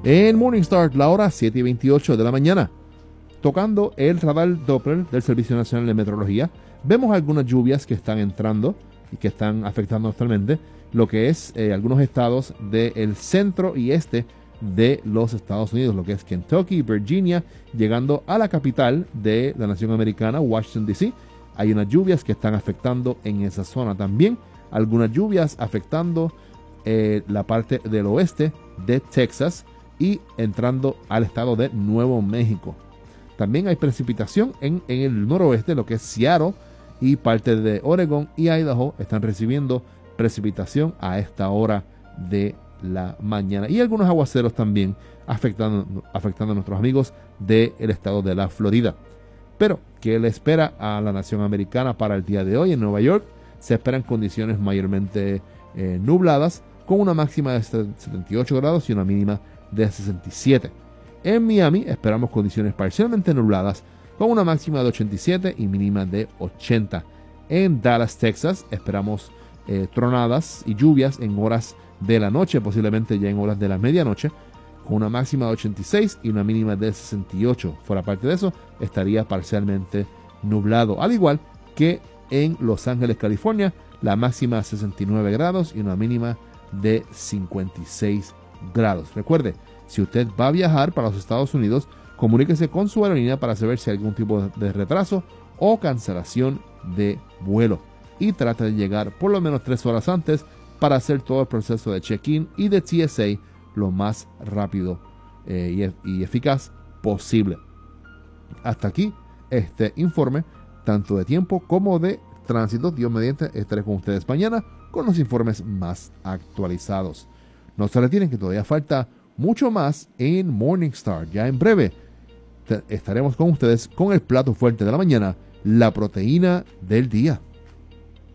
En Morningstar, la hora 7:28 de la mañana. Tocando el radar Doppler del Servicio Nacional de Meteorología, vemos algunas lluvias que están entrando y que están afectando actualmente lo que es algunos estados del centro y este de los Estados Unidos, lo que es Kentucky, Virginia, llegando a la capital de la nación americana, Washington, D.C. Hay unas lluvias que están afectando en esa zona también, algunas lluvias afectando la parte del oeste de Texas y entrando al estado de Nuevo México. También hay precipitación en el noroeste, lo que es Seattle, y parte de Oregon y Idaho están recibiendo precipitación a esta hora de la mañana. Y algunos aguaceros también afectando a nuestros amigos del estado de la Florida. Pero, ¿qué le espera a la nación americana para el día de hoy? En Nueva York se esperan condiciones mayormente nubladas, con una máxima de 78 grados y una mínima de 67. En Miami esperamos condiciones parcialmente nubladas, con una máxima de 87 y mínima de 80. En Dallas, Texas, esperamos tronadas y lluvias en horas de la noche, posiblemente ya en horas de la medianoche, con una máxima de 86 y una mínima de 68. Fuera parte de eso, estaría parcialmente nublado, al igual que en Los Ángeles, California, la máxima 69 grados y una mínima de 56 grados. Recuerde, si usted va a viajar para los Estados Unidos, comuníquese con su aerolínea para saber si hay algún tipo de retraso o cancelación de vuelo. Y trate de llegar por lo menos 3 horas antes para hacer todo el proceso de check-in y de TSA lo más rápido y eficaz posible. Hasta aquí este informe, tanto de tiempo como de tránsito. Dios mediante, estaré con ustedes mañana con los informes más actualizados. No se retiren, que todavía falta mucho más en Morningstar. Ya en breve estaremos con ustedes con el plato fuerte de la mañana, la proteína del día.